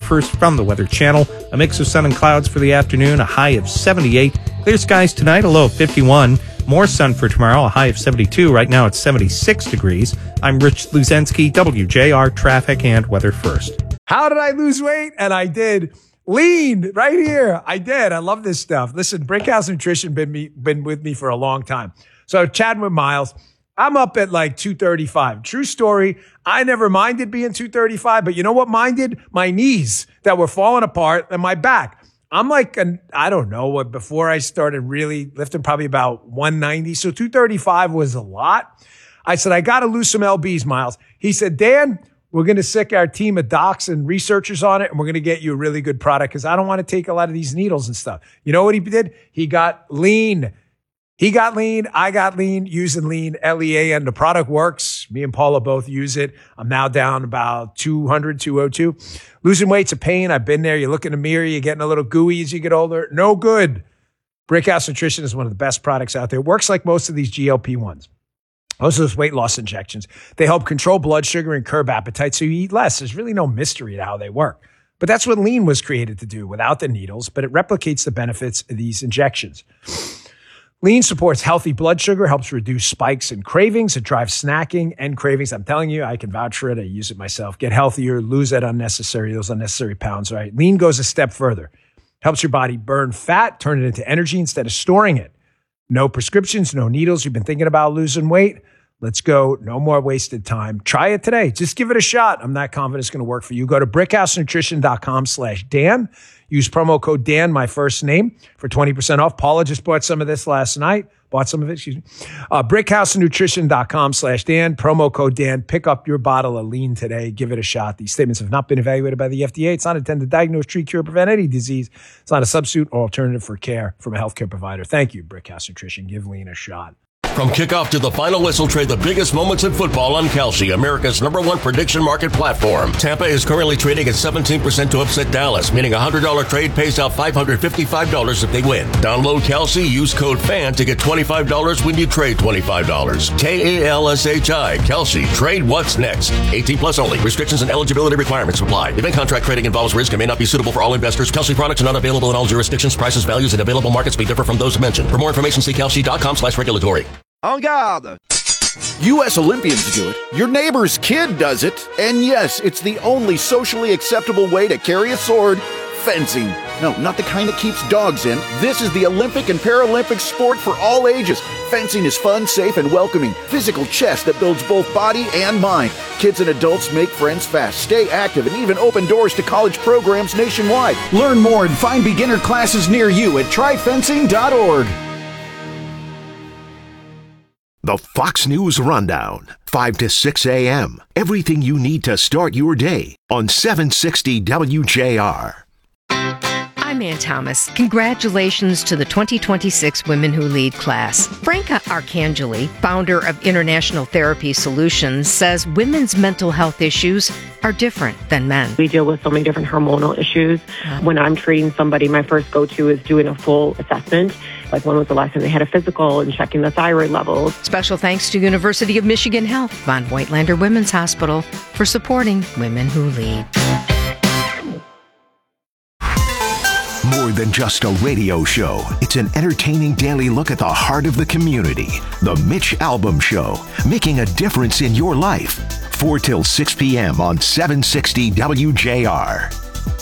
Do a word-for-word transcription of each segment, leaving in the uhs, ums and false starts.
first from the Weather Channel. A mix of sun and clouds for the afternoon, a high of seventy-eight. Clear skies tonight, a low of fifty-one. More sun for tomorrow, a high of seventy-two. Right now it's seventy-six degrees. I'm Rich Luzensky, W J R Traffic and Weather First. How did I lose weight? And I did. Lean right here. I did. I love this stuff. Listen, Brickhouse Nutrition been me been with me for a long time. So chatting with Miles, I'm up at like two thirty-five. True story. I never minded being two thirty-five, but you know what minded? My knees that were falling apart and my back. I'm like, an, I don't know what, before I started really lifting, probably about one ninety. So two thirty-five was a lot. I said, I got to lose some L Bs, Miles. He said, Dan, we're going to sick our team of docs and researchers on it, and we're going to get you a really good product because I don't want to take a lot of these needles and stuff. You know what he did? He got lean. He got lean. I got lean using lean, L E A N. The product works. Me and Paula both use it. I'm now down about two hundred, two oh two. Losing weight's a pain. I've been there. You look in the mirror, you're getting a little gooey as you get older. No good. Brickhouse Nutrition is one of the best products out there. It works like most of these G L P ones. Most of those weight loss injections. They help control blood sugar and curb appetite so you eat less. There's really no mystery to how they work. But that's what lean was created to do without the needles, but it replicates the benefits of these injections. Lean supports healthy blood sugar, helps reduce spikes and cravings. It drives snacking and cravings. I'm telling you, I can vouch for it. I use it myself. Get healthier, lose that unnecessary, those unnecessary pounds, right? Lean goes a step further. Helps your body burn fat, turn it into energy instead of storing it. No prescriptions, no needles. You've been thinking about losing weight? Let's go. No more wasted time. Try it today. Just give it a shot. I'm not confident it's going to work for you. Go to brickhousenutrition.com slash Dan. Use promo code Dan, my first name, for twenty percent off. Paula just bought some of this last night. Bought some of it, excuse me. Uh, brickhousenutrition.com slash Dan. Promo code Dan. Pick up your bottle of lean today. Give it a shot. These statements have not been evaluated by the F D A. It's not intended to diagnose, treat, cure, prevent any disease. It's not a substitute or alternative for care from a healthcare provider. Thank you, Brickhouse Nutrition. Give lean a shot. From kickoff to the final whistle, trade the biggest moments in football on Kalshi, America's number one prediction market platform. Tampa is currently trading at seventeen percent to upset Dallas, meaning a one hundred dollars trade pays out five hundred fifty-five dollars if they win. Download Kalshi, use code FAN to get twenty-five dollars when you trade twenty-five dollars. K A L S H I, Kalshi. Trade what's next. eighteen plus only. Restrictions and eligibility requirements apply. Event contract trading involves risk and may not be suitable for all investors. Kalshi products are not available in all jurisdictions. Prices, values, and available markets may differ from those mentioned. For more information, see kalshi.com slash regulatory. En garde! U S Olympians do it, your neighbor's kid does it, and yes, it's the only socially acceptable way to carry a sword, fencing. No, not the kind that keeps dogs in. This is the Olympic and Paralympic sport for all ages. Fencing is fun, safe, and welcoming. Physical chess that builds both body and mind. Kids and adults make friends fast, stay active, and even open doors to college programs nationwide. Learn more and find beginner classes near you at try fencing dot org. The Fox News Rundown, five to six a.m. Everything you need to start your day on seven sixty W J R. I'm Ann Thomas. Congratulations to the twenty twenty-six Women Who Lead class. Franca Arcangeli, founder of International Therapy Solutions, says women's mental health issues are different than men. We deal with so many different hormonal issues. Uh, when I'm treating somebody, my first go-to is doing a full assessment. Like when was the last time they had a physical and checking the thyroid levels. Special thanks to University of Michigan Health, Von Voigtlander Women's Hospital, for supporting Women Who Lead. More than just a radio show, it's an entertaining daily look at the heart of the community. The Mitch Albom Show, making a difference in your life. four till six p.m. on seven sixty W J R.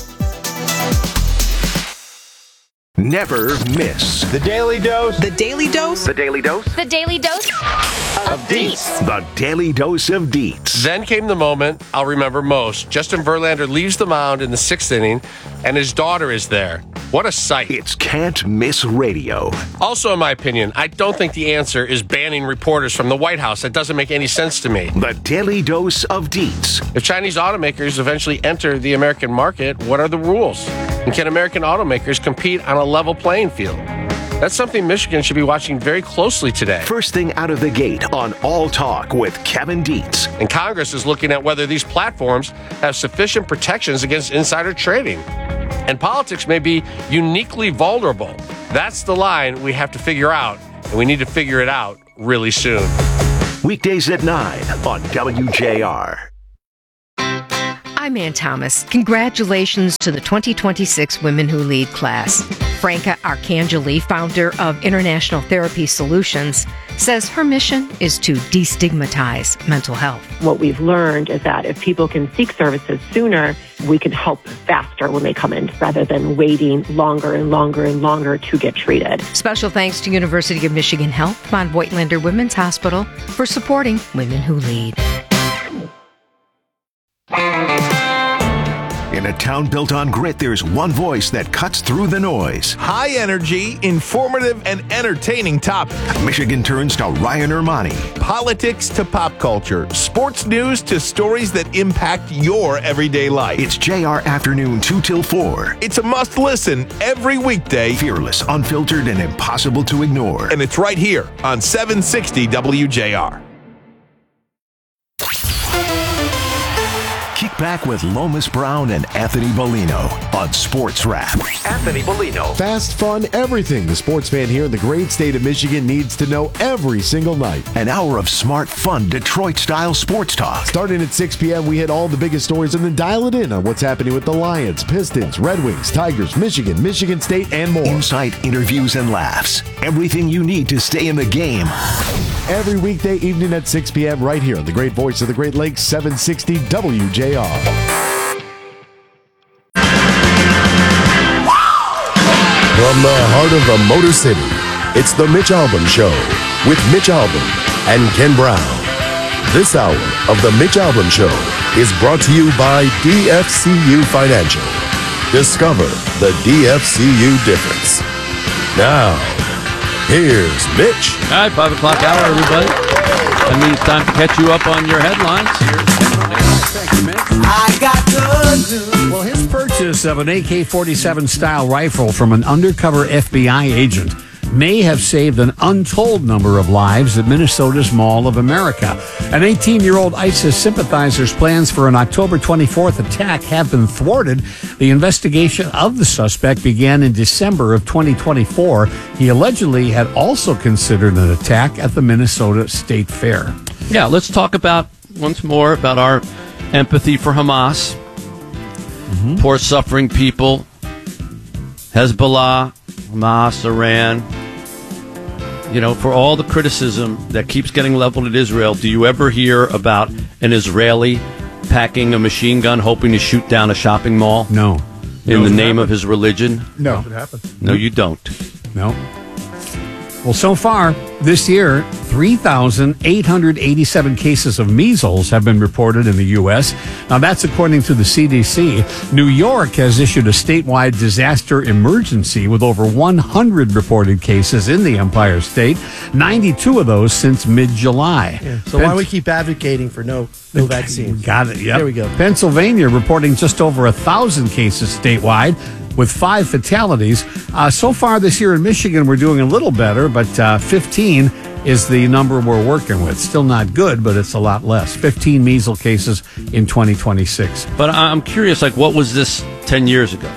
Never miss The Daily Dose. The Daily Dose. The Daily Dose. The Daily Dose of Deets. The Daily Dose of Deets. Then came the moment I'll remember most. Justin Verlander leaves the mound in the sixth inning, and his daughter is there. What a sight. It's Can't Miss Radio. Also, in my opinion, I don't think the answer is banning reporters from the White House. That doesn't make any sense to me. The Daily Dose of Deets. If Chinese automakers eventually enter the American market, what are the rules? And can American automakers compete on a level playing field? That's something Michigan should be watching very closely today. First thing out of the gate on All Talk with Kevin Dietz. And Congress is looking at whether these platforms have sufficient protections against insider trading. And politics may be uniquely vulnerable. That's the line we have to figure out, and we need to figure it out really soon. Weekdays at nine on W J R. I'm Ann Thomas. Congratulations to the twenty twenty-six Women Who Lead class. Franca Arcangeli, founder of International Therapy Solutions, says her mission is to destigmatize mental health. What we've learned is that if people can seek services sooner, we can help faster when they come in rather than waiting longer and longer and longer to get treated. Special thanks to University of Michigan Health, Von Voigtlander Women's Hospital for supporting Women Who Lead. In a town built on grit, there's one voice that cuts through the noise. High energy, informative, and entertaining topics. Michigan turns to Ryan Ermani. Politics to pop culture. Sports news to stories that impact your everyday life. It's J R Afternoon two till four. It's a must listen every weekday. Fearless, unfiltered, and impossible to ignore. And it's right here on seven sixty W J R. Kick back with Lomas Brown and Anthony Bellino on Sports Wrap. Anthony Bellino. Fast, fun, everything the sports fan here in the great state of Michigan needs to know every single night. An hour of smart, fun, Detroit-style sports talk. Starting at six p.m., we hit all the biggest stories and then dial it in on what's happening with the Lions, Pistons, Red Wings, Tigers, Michigan, Michigan State, and more. Insight, interviews, and laughs. Everything you need to stay in the game. Every weekday evening at six p.m. right here on the great voice of the Great Lakes, seven sixty W J R. From the heart of the Motor City, it's the Mitch Albom Show with Mitch Albom and Ken Brown. This hour of the Mitch Albom Show is brought to you by D F C U Financial. Discover the D F C U difference. Now, here's Mitch. All right, five o'clock hour, everybody. That means time to catch you up on your headlines. Thank you, Mitch. I got good news. Well, his purchase of an A K forty-seven style rifle from an undercover F B I agent may have saved an untold number of lives at Minnesota's Mall of America. An eighteen-year-old ISIS sympathizer's plans for an October twenty-fourth attack have been thwarted. The investigation of the suspect began in December of twenty twenty-four. He allegedly had also considered an attack at the Minnesota State Fair. Yeah, let's talk about, once more, about our empathy for Hamas. Mm-hmm. Poor suffering people. Hezbollah, Hamas, Iran. You know, for all the criticism that keeps getting leveled at Israel, do you ever hear about an Israeli packing a machine gun hoping to shoot down a shopping mall? No. In no, the name happened. of his religion? No. No, you don't. No. Well, so far this year, three thousand eight hundred eighty-seven cases of measles have been reported in the U S. Now, that's according to the C D C. New York has issued a statewide disaster emergency with over one hundred reported cases in the Empire State, ninety-two of those since mid-July. Yeah, so why don't we keep advocating for no no vaccine? Got it, yep. There we go. Pennsylvania reporting just over one thousand cases statewide, with five fatalities. Uh, so far this year in Michigan, we're doing a little better, but uh, fifteen is the number we're working with. Still not good, but it's a lot less. fifteen measles cases in twenty twenty-six. But I'm curious, like, what was this ten years ago?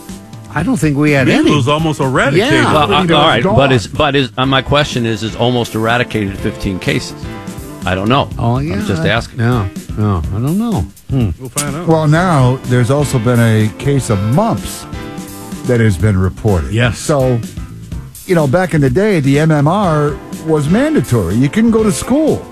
I don't think we had measles any. was almost eradicated. Yeah. Well, uh, all right, gone. but is but is uh, my question is is almost eradicated fifteen cases? I don't know. Oh yeah, I'm just asking. No, no, I don't know. Hmm. We'll find out. Well, now there's also been a case of mumps that has been reported. Yes. So, you know, back in the day, the M M R was mandatory. You couldn't go to school.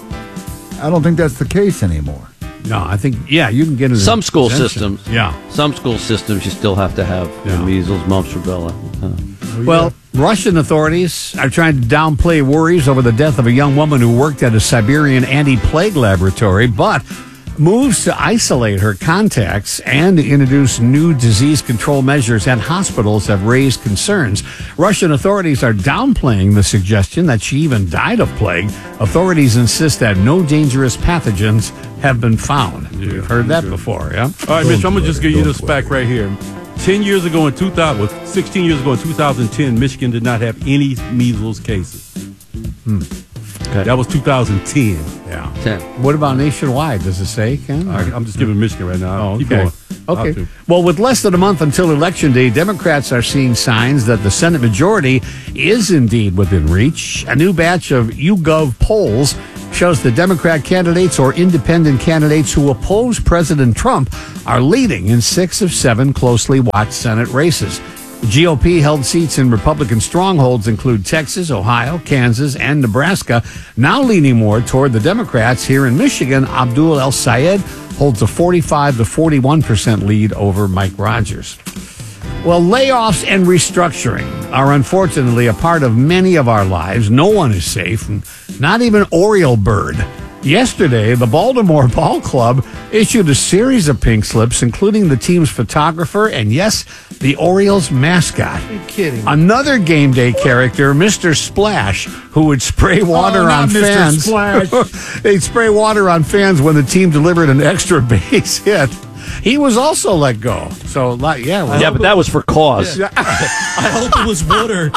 I don't think that's the case anymore. No, I think, yeah, you can get into some school exemption. systems. Yeah. Some school systems, you still have to have Yeah. the measles, mumps, rubella. Uh, Well, Russian authorities are trying to downplay worries over the death of a young woman who worked at a Siberian anti-plague laboratory, but moves to isolate her contacts and to introduce new disease control measures at hospitals have raised concerns. Russian authorities are downplaying the suggestion that she even died of plague. Authorities insist that no dangerous pathogens have been found. You've heard that before, yeah? All right, Mitch, I'm going to just give you this fact right here. Ten years ago in two thousand, well, sixteen years ago in two thousand ten, Michigan did not have any measles cases. Hmm. Okay. That was two thousand ten. Yeah. ten. What about nationwide? Does it say, Ken? I, I'm just giving Michigan right now. Oh, Keep okay. going. Okay. to. Well, with less than a month until Election Day, Democrats are seeing signs that the Senate majority is indeed within reach. A new batch of YouGov polls shows the Democrat candidates or independent candidates who oppose President Trump are leading in six of seven closely watched Senate races. G O P-held seats in Republican strongholds include Texas, Ohio, Kansas, and Nebraska, now leaning more toward the Democrats. Here in Michigan, Abdul El-Sayed holds a forty-five to forty-one percent lead over Mike Rogers. Well, layoffs and restructuring are unfortunately a part of many of our lives. No one is safe, not even Oriole Bird. Yesterday, the Baltimore Ball Club issued a series of pink slips, including the team's photographer and, yes, the Orioles mascot. Are you kidding? Another game day character, Mister Splash, who would spray water Oh, not on Mister fans. Splash. They'd spray water on fans when the team delivered an extra base hit. He was also let go. So, like, yeah. well- Yeah, but that was for cause. I hope it was water.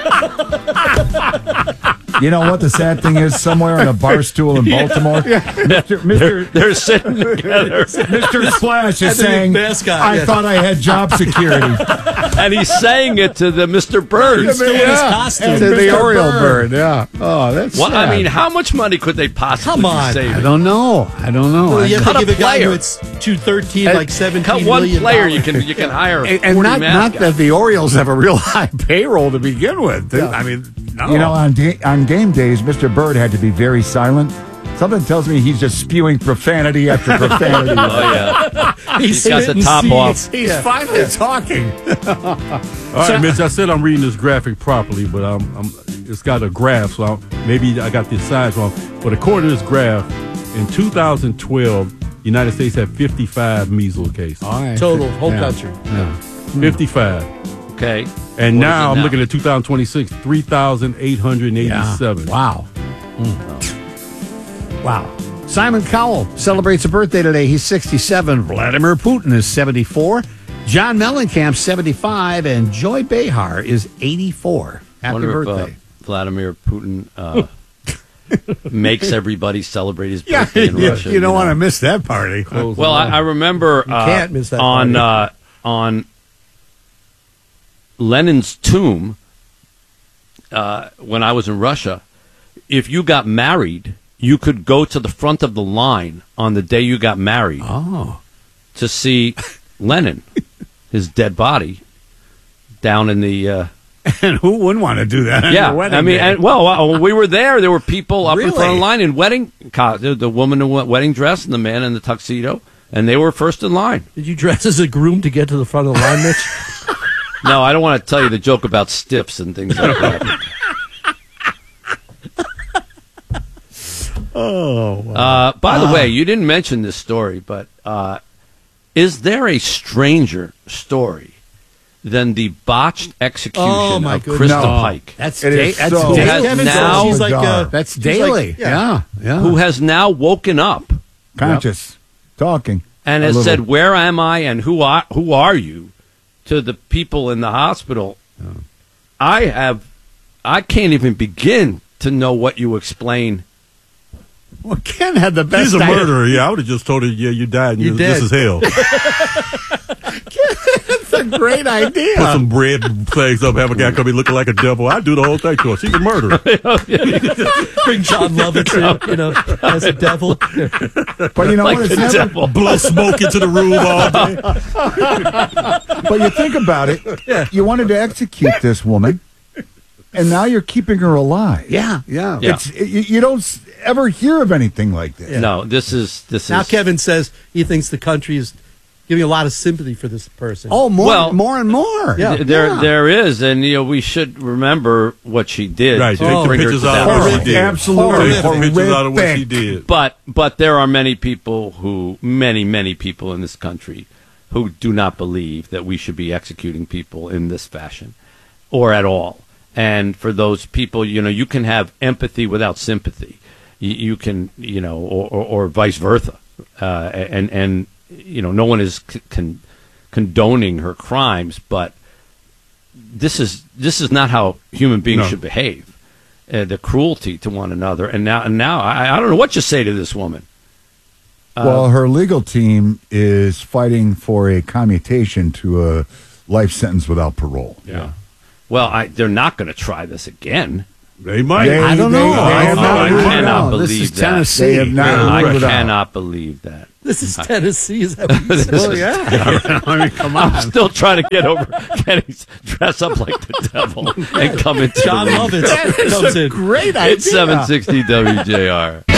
You know what the sad thing is? Somewhere on a bar stool in Baltimore, Mister They're, Mister they're sitting together. Mister Splash is And the big saying, mascot, I yeah. thought I had job security. And he's saying it to the Mister Bird. He's still in his costume. To the Mister Oriole Bird. Bird, yeah. Oh, that's Well, sad. I mean, how much money could they possibly Come on. save? I don't know. I don't know. Well, you have Cut to a give a guy player. who it's two thirteen, And like seventeen Cut one million player, you dollars. can you can hire. And, and forty not, not mascots. that the Orioles have a real high payroll to begin with. I mean, no. You know, on, ga- on game days, Mister Bird had to be very silent. Something tells me he's just spewing profanity after profanity. Oh yeah, He's he's got the spitting top seeds. off. He's finally talking. All right, Mitch. I said I'm reading this graphic properly, but I'm, I'm it's got a graph, so I'm, maybe I got the size wrong. But according to this graph, in two thousand twelve, the United States had fifty-five measles cases. All right. Total, whole Yeah. country. Yeah. fifty-five. Okay, And What now is it I'm now? looking at two thousand twenty-six, three thousand eight hundred eighty-seven. Yeah. Wow. Wow. Simon Cowell celebrates a birthday today. He's sixty-seven. Vladimir Putin is seventy-four. John Mellencamp, seventy-five. And Joy Behar is eighty-four. Happy Wonder if, birthday. uh, Vladimir Putin uh, makes everybody celebrate his yeah, birthday in you, Russia. you don't know? want to miss that party. Well, I, I remember uh, can't miss that on party. uh, on Lenin's tomb uh, when I was in Russia. If you got married, you could go to the front of the line on the day you got married Oh. to see Lenin, his dead body, down in the. Uh, And who wouldn't want to do that on yeah, your wedding I mean, day? and, well, uh, when we were there. There were people up in front of Really? the line in wedding, co- the, the woman in the wedding dress and the man in the tuxedo, and they were first in line. Did you dress as a groom to get to the front of the line, Mitch? No, I don't want to tell you the joke about stiffs and things like that. Oh, wow. Uh, by the Ah. way, you didn't mention this story, but uh, is there a stranger story than the botched execution Oh, my of goodness. Krista No. Pike, That's It da- is that's so Who da- has Kevin says now- she's like, uh, that's she's daily. like- yeah. yeah. yeah. who has now woken up Conscious. Talking. and A has little. said, "Where am I, and who are who are you?" to the people in the hospital. I have, I can't even begin to know what you explain. Well, Ken had the best He's a idea. murderer. Yeah, I would have just told her, yeah, you died. And You you did. This is hell. That's a great idea. Put some bread flags up, have a guy come in looking like a devil. I'd do the whole thing to her. She's a murderer. Bring John Lovitz in, you know, as a devil. But you know Like what? It's the never, devil. Blow smoke into the room all day. but you think about it. You wanted to execute this woman, and now you're keeping her alive. Yeah, yeah. Yeah. It's you, you don't s- ever hear of anything like this. No, this is this Now is Kevin says he thinks the country is giving a lot of sympathy for this person. Oh, more, Well- more and more. Yeah. Th- There, Yeah. there is, and you know we should remember what she did. Right, to take the bring her pictures to out that of what point. she did. Absolutely. Take the pictures out of what she Horrific. did. But, but there are many people who, many, many people in this country, who do not believe that we should be executing people in this fashion, or at all. And for those people, you know, you can have empathy without sympathy. You, you can, you know, or, or, or vice versa. Uh, and and you know, no one is c- con- condoning her crimes, but this is this is not how human beings No. should behave. Uh, the cruelty to one another, and now and now I, I don't know what you say to this woman. Well, her legal team is fighting for a commutation to a life sentence without parole. Yeah. Well, I, they're not going to try this again. They might. They- I don't they- know. they I, have I, not I ruled it cannot out. believe This is that. Tennessee. They have not I ruled it out. cannot believe that. This is Tennessee. Is that what you said? Well, yeah. I mean, come on. I'm still trying to get over getting dressed up like the devil and come into John the ring. Lovitz That is comes a in. great idea. It's seven sixty W J R.